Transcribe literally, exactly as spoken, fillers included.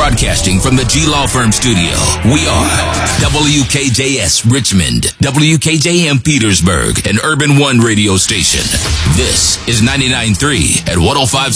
Broadcasting from the G Law Firm studio, we are W K J S Richmond, W K J M Petersburg, and Urban One radio station. This is ninety-nine point three at one oh five